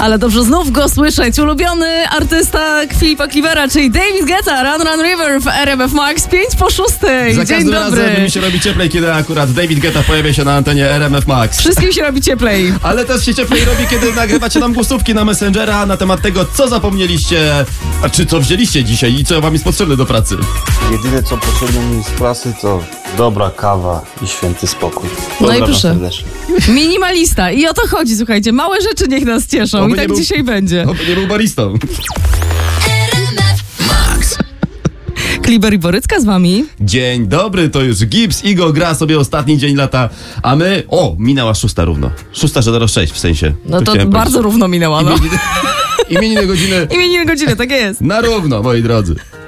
Ale dobrze znów go słyszeć. Ulubiony artysta Filipa Clivera, czyli David Guetta, Run Run River w RMF Max 5 po 6. Za Dzień każdym dobry. razem mi się robi cieplej, kiedy akurat David Guetta pojawia się na antenie RMF Max. Wszystkim się robi cieplej. Ale też się cieplej robi, kiedy nagrywacie nam głosówki na Messengera na temat tego, co zapomnieliście, a czy co wzięliście dzisiaj i co wam jest potrzebne do pracy. Jedyne co potrzebne mi z pracy to dobra kawa i święty spokój. No i Pozdrawiam proszę. serdecznie. Minimalista. I o to chodzi, słuchajcie. Małe rzeczy niech nas cieszą. Oby I nie tak był- dzisiaj będzie. Oby nie był baristą. Kliber i Borycka z wami. Dzień dobry, to już Gibbs, Igo gra sobie ostatni dzień lata, a my... O, minęła 6 równo. 6:06 w sensie. No to chciałem bardzo równo minęła, no. Imieniny godziny Imieniny godziny, tak jest. na równo, moi drodzy.